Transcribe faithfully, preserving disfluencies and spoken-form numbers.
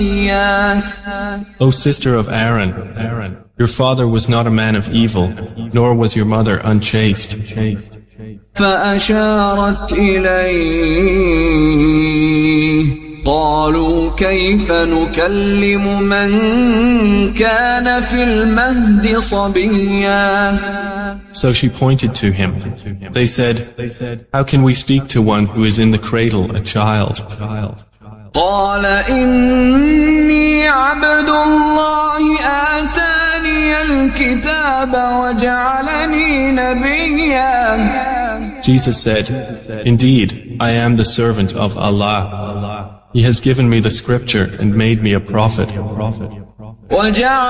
O sister of Aaron, Aaron, your father was not a man of evil, nor was your mother unchaste. فأشارت إليه قالوا كيف نكلم من كان في المهد صبيا. So she pointed to him. They said, how can we speak to one who is in the cradle, a child? قال إني عبد الله آتاني الكتاب وجعلني نبيا. Jesus said, indeed, I am the servant of Allah. He has given me the scripture and made me a prophet.